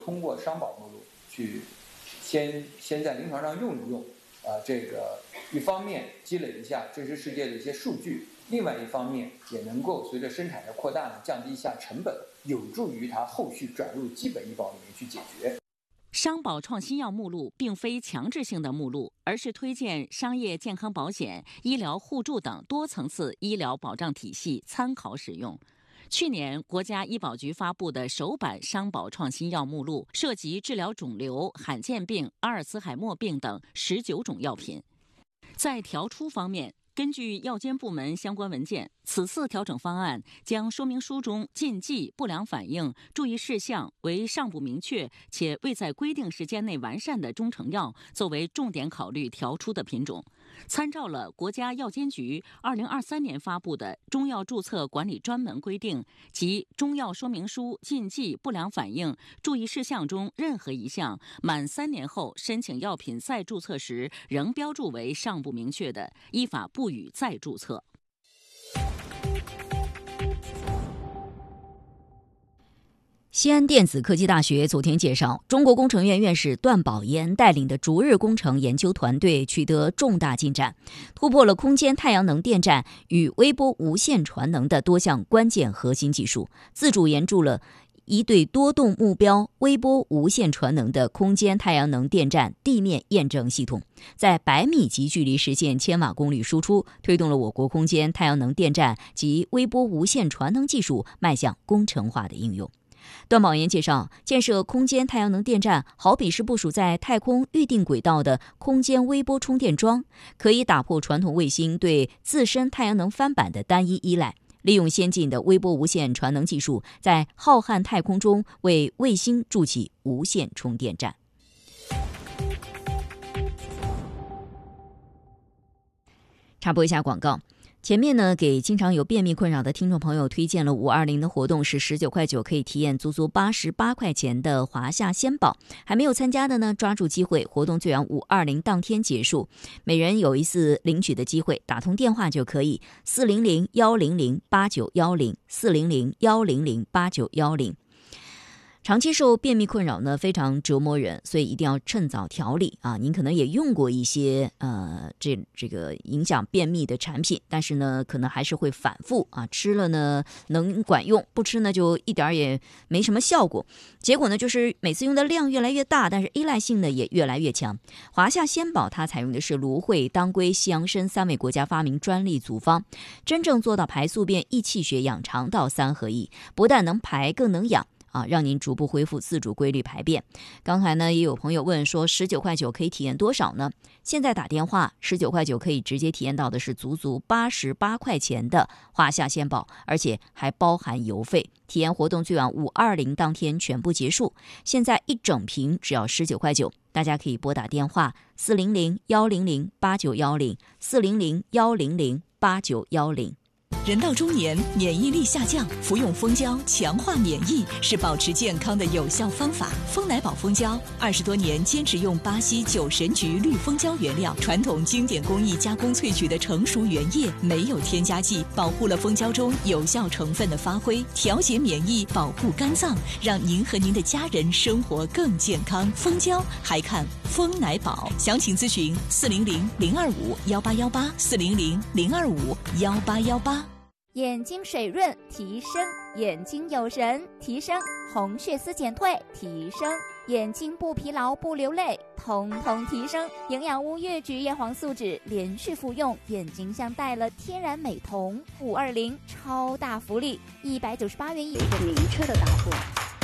通过商保目录去先在临床上用一用，这个一方面积累一下真实世界的一些数据，另外一方面也能够随着生产的扩大呢，降低一下成本，有助于它后续转入基本医保里面去解决。 商保创新药目录并非强制性的目录，而是推荐商业健康保险、医疗互助等多层次医疗保障体系参考使用。去年，国家医保局发布的首版商保创新药目录涉及治疗肿瘤、罕见病、阿尔茨海默病等19种药品。在调出方面，根据药监部门相关文件，此次调整方案将说明书中禁忌、不良反应、注意事项为尚不明确且未在规定时间内完善的中成药作为重点考虑调出的品种。参照了国家药监局2023年发布的《中药注册管理专门规定》及中药说明书禁忌、不良反应、注意事项中任何一项满3年后申请药品再注册时仍标注为尚不明确的，依法不予再注册。 西安电子科技大学昨天介绍，中国工程院院士段宝岩带领的逐日工程研究团队取得重大进展，突破了空间太阳能电站与微波无线传能的多项关键核心技术，自主研制了一对多动目标微波无线传能的空间太阳能电站地面验证系统，在100米级距离实现1000瓦功率输出，推动了我国空间太阳能电站及微波无线传能技术迈向工程化的应用。段宝岩介绍，建设空间太阳能电站好比是部署在太空预定轨道的空间微波充电桩，可以打破传统卫星对自身太阳能翻版的单一依赖，利用先进的微波无线传能技术，在浩瀚太空中为卫星筑起无线充电站。插播一下广告。前面呢，给经常有便秘困扰的听众朋友推荐了520的活动，是19块9可以体验足足88块钱的华夏鲜宝。还没有参加的呢，抓住机会，活动最晚520当天结束，每人有一次领取的机会，打通电话就可以400-100-8910，400-100-8910。长期受便秘困扰呢，非常折磨人，所以一定要趁早调理啊！您可能也用过一些这个影响便秘的产品，但是呢，可能还是会反复啊，吃了呢能管用，不吃呢就一点也没什么效果。结果呢，就是每次用的量越来越大，但是依赖性呢也越来越强。华夏鲜宝它采用的是芦荟、当归、西洋参3位国家发明专利组方，真正做到排宿便、益气血、养肠道3合一，不但能排，更能养。让您逐步恢复自主规律排便。刚才呢，也有朋友问说，19块9可以体验多少呢？现在打电话，19块9可以直接体验到的是足足88块钱的华夏鲜宝，而且还包含邮费。体验活动最晚520当天全部结束。现在一整瓶只要19块9，大家可以拨打电话400-100-8910，400-100-8910。 人到中年，免疫力下降，服用蜂胶强化免疫是保持健康的有效方法。蜂奶宝蜂胶20多年坚持用巴西9神菊绿蜂胶原料，传统经典工艺加工萃取的成熟原液，没有添加剂，保护了蜂胶中有效成分的发挥，调节免疫，保护肝脏，让您和您的家人生活更健康。蜂胶还看蜂奶宝，详情咨询400-025-1818400-025-18118。 眼睛水润提升，眼睛有神提升，红血丝减退提升，眼睛不疲劳不流泪统统提升。营养屋越橘叶黄素酯连续服用，眼睛像戴了天然美瞳。520超大福利，198元一， 一个明确的答复。